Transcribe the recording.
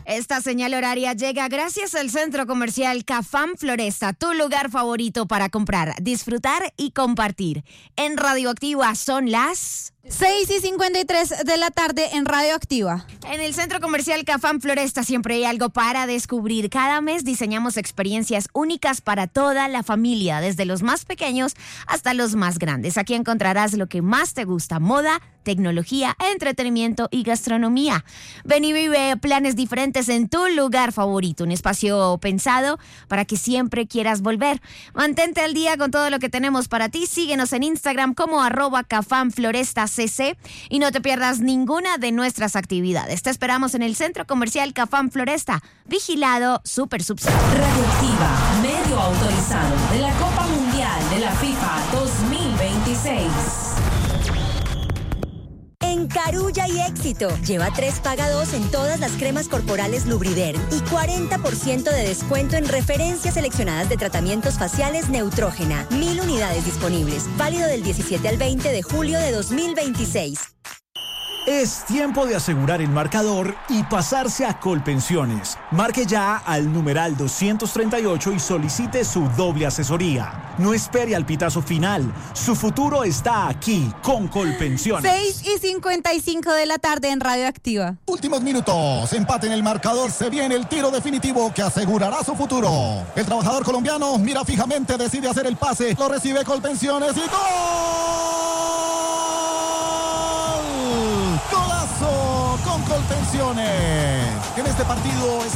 Esta señal horaria llega gracias al Centro Comercial Cafam Floresta, tu lugar favorito para comprar, disfrutar y compartir. En Radioactiva son las 6:53 de la tarde en Radioactiva. En el Centro Comercial Cafam Floresta siempre hay algo para descubrir. Cada mes diseñamos experiencias únicas para toda la familia, desde los más pequeños hasta los más grandes. Aquí encontrarás lo que más te gusta: moda, tecnología, entretenimiento y gastronomía. Ven y vive planes diferentes en tu lugar favorito, un espacio pensado para que siempre quieras volver. Mantente al día con todo lo que tenemos para ti. Síguenos en Instagram como @CafamFlorestaCC y no te pierdas ninguna de nuestras actividades. Te esperamos en el Centro Comercial Cafam Floresta. Vigilado Super Subsidio. Radioactiva, medio autorizado de la Copa Mundial de la FIFA 2026. En Carulla y Éxito, lleva 3 paga 2 en todas las cremas corporales Lubriderm y 40% de descuento en referencias seleccionadas de tratamientos faciales Neutrógena. 1000 unidades disponibles. Válido del 17 al 20 de julio de 2026. Es tiempo de asegurar el marcador y pasarse a Colpensiones. Marque ya al numeral 238 y solicite su doble asesoría. No espere al pitazo final. Su futuro está aquí con Colpensiones. 6:55 de la tarde en Radioactiva. Últimos minutos. Empate en el marcador. Se viene el tiro definitivo que asegurará su futuro. El trabajador colombiano mira fijamente, decide hacer el pase. Lo recibe Colpensiones y ¡gol! ¡Golazo con Colpensiones! En este partido es